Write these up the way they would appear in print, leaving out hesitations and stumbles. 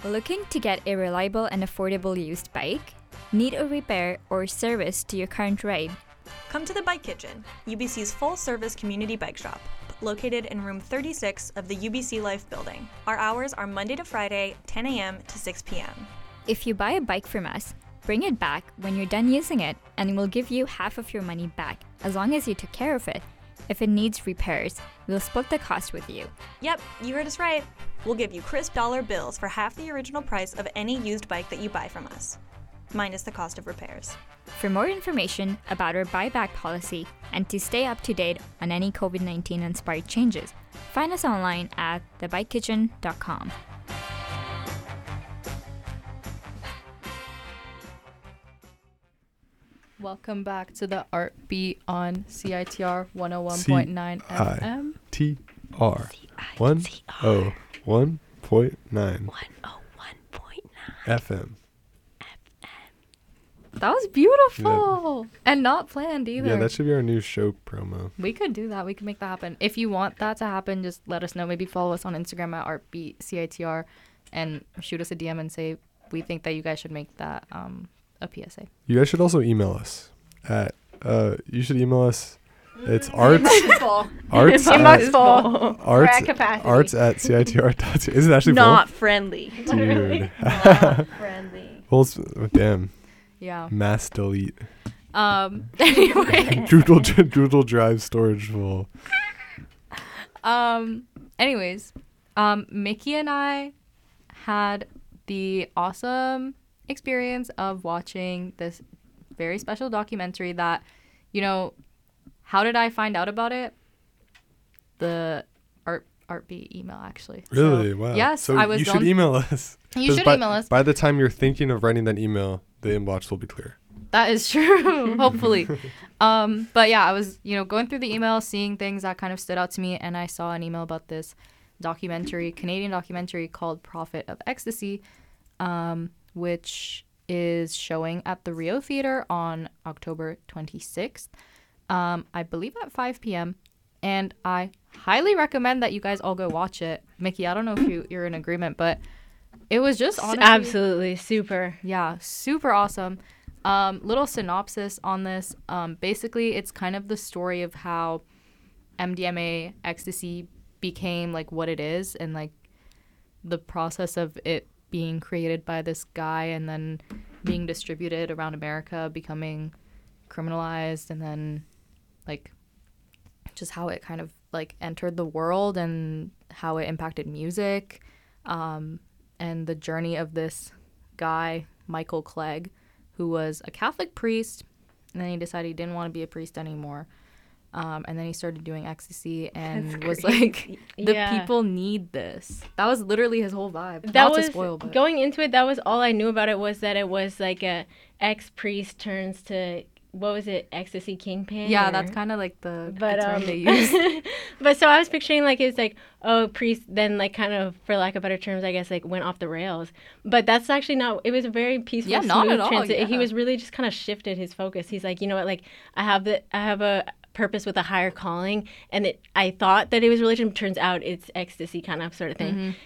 Looking to get a reliable and affordable used bike? Need a repair or service to your current ride? Come to the Bike Kitchen, UBC's full-service community bike shop, located in room 36 of the UBC Life building. Our hours are Monday to Friday, 10 a.m. to 6 p.m. If you buy a bike from us, bring it back when you're done using it and we'll give you half of your money back as long as you took care of it. If it needs repairs, we'll split the cost with you. Yep, you heard us right. We'll give you crisp dollar bills for half the original price of any used bike that you buy from us, minus the cost of repairs. For more information about our buyback policy and to stay up to date on any COVID-19 inspired changes, find us online at thebikekitchen.com. Welcome back to the Art Beat on CITR 101.9 FM. CITR 101.9 101.9 FM. That was beautiful and not planned either. Yeah, that should be our new show promo. We could do that. We could make that happen. If you want that to happen, just let us know. Maybe follow us on Instagram at ArtBeatCITR and shoot us a DM and say we think that you guys should make that a PSA. You guys should also email us at you should email us. It's arts Inbox arts at citr.ca. Is it actually not friendly. Dude. Not friendly. Well, damn. Yeah. Mass delete. Anyway. Doodle drive storage full. Anyways, Mickey and I had the awesome experience of watching this very special documentary that, you know, how did I find out about it? The Artbeat email, actually. Really? So, wow. Yes, so I was. You should email us. You should email us. By the time you're thinking of writing that email, the inbox will be clear. That is true. Hopefully. But yeah, I was, going through the email, seeing things that kind of stood out to me, and I saw an email about this Canadian documentary called Prophet of Ecstasy, which is showing at the Rio Theater on October 26th. I believe at 5 p.m. And I highly recommend that you guys all go watch it. Mickey, I don't know if you're in agreement, but it was just honestly... Absolutely. Super. Yeah, super awesome. Little synopsis on this. Basically, it's kind of the story of how MDMA, ecstasy, became like what it is, and like the process of it being created by this guy and then being distributed around America, becoming criminalized, and then like just how it kind of like entered the world and how it impacted music, and the journey of this guy, Michael Clegg, who was a Catholic priest, and then he decided he didn't want to be a priest anymore. And then he started doing ecstasy and was like, the people need this. That was literally his whole vibe. That Not was, to spoil, but going into it, that was all I knew about it, was that it was like a ex-priest turns to, what was it, ecstasy kingpin? yeah, or? that's kind of like the But term they use. but so I was picturing like it's like, oh, priest, then like kind of, for lack of better terms, I guess, like went off the rails. But that's actually not. It was a very peaceful, Yeah, not smooth at all, transit. yeah. He was really just kind of shifted his focus. He's like, you know what, like I have a purpose with a higher calling, and I thought that it was religion. Turns out it's ecstasy, kind of sort of thing. Mm-hmm.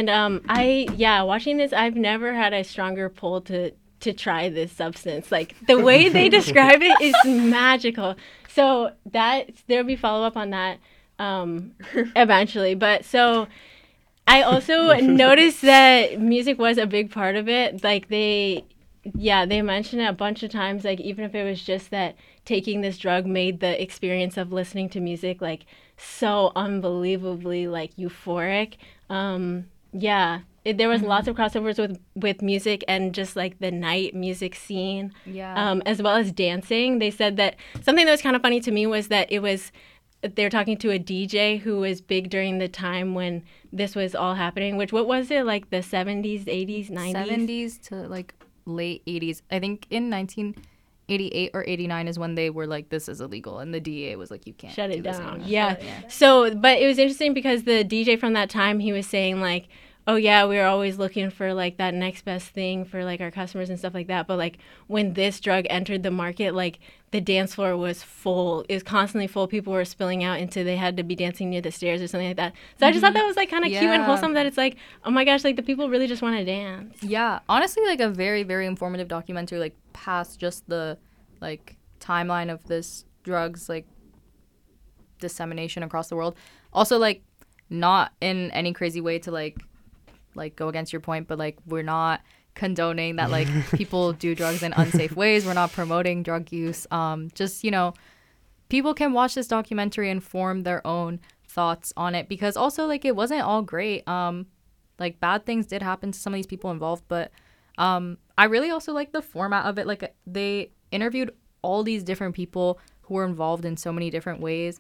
And watching this, I've never had a stronger pull to try this substance. Like the way they describe it is magical. So there'll be follow up on that eventually. But so I also noticed that music was a big part of it. Like they mentioned it a bunch of times. Like even if it was just that taking this drug made the experience of listening to music like so unbelievably like euphoric. There was lots of crossovers with music and just like the night music scene, as well as dancing. They said that something that was kind of funny to me was that they were talking to a DJ who was big during the time when this was all happening, what was it, like the 70s, 80s, 90s? 70s to like late 80s. I think in 1988 or 89 is when they were like, this is illegal, and the DEA was like, you can't shut do it this down. anymore. Yeah. So, but it was interesting because the DJ from that time, he was saying like, oh yeah, we were always looking for like that next best thing for like our customers and stuff like that. But like when this drug entered the market, like the dance floor was full. It was constantly full. People were spilling out into they had to be dancing near the stairs or something like that. So I just thought that was like kind of cute and Yeah. wholesome that it's like, oh my gosh, like the people really just want to dance. Yeah, honestly, like a very, very informative documentary, like past just the like timeline of this drug's like dissemination across the world. Also, like not in any crazy way to like go against your point, but like we're not condoning that like people do drugs in unsafe ways. We're not promoting drug use. Just, you know, people can watch this documentary and form their own thoughts on it, because also like it wasn't all great. Like bad things did happen to some of these people involved, but I really also like the format of it. Like they interviewed all these different people who were involved in so many different ways.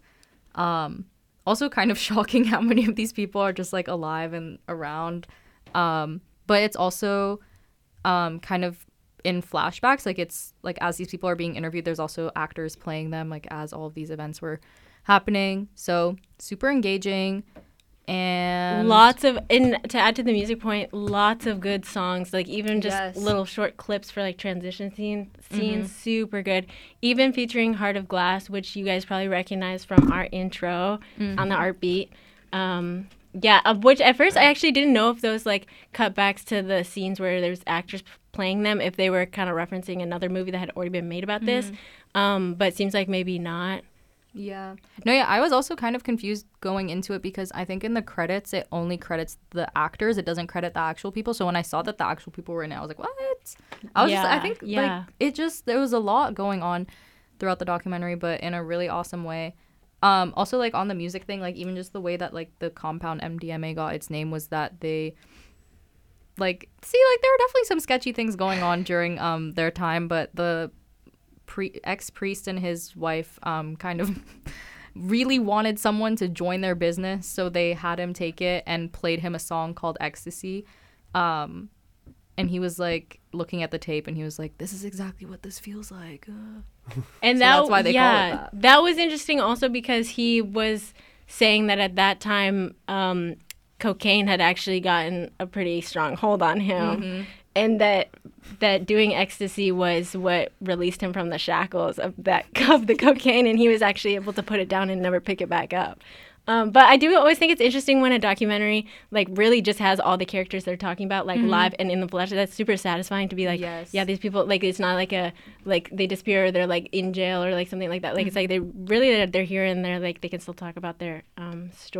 Also kind of shocking how many of these people are just like alive and around. But it's also kind of in flashbacks. Like it's like as these people are being interviewed, there's also actors playing them like as all of these events were happening. So super engaging. And Lots of, and to add to the music point, lots of good songs, like even just Yes. little short clips for like transition scenes, super good. Even featuring Heart of Glass, which you guys probably recognize from our intro on the Art Beat. Yeah, of which at first I actually didn't know if those like cutbacks to the scenes where there's actors playing them, if they were kind of referencing another movie that had already been made about this. But it seems like maybe not. yeah. No, yeah, I was also kind of confused going into it because I think in the credits it only credits the actors. It doesn't credit the actual people. So when I saw that the actual people were in it, I was like, what? I was just, I think like it just, there was a lot going on throughout the documentary, but in a really awesome way. Also like on the music thing, like even just the way that like the compound MDMA got its name was that they like, see, like there were definitely some sketchy things going on during their time, but the ex-priest and his wife kind of really wanted someone to join their business, so they had him take it and played him a song called Ecstasy, and he was like looking at the tape and he was like, this is exactly what this feels like, And So that's why they call it that. That was interesting also because he was saying that at that time cocaine had actually gotten a pretty strong hold on him, and that doing ecstasy was what released him from the shackles of the cocaine, and he was actually able to put it down and never pick it back up. But I do always think it's interesting when a documentary like really just has all the characters they're talking about like live and in the flesh. That's super satisfying to be like, Yes. yeah, these people, like it's not like like they disappear or they're like in jail or like something like that. Like it's like they're here and they're like they can still talk about their story.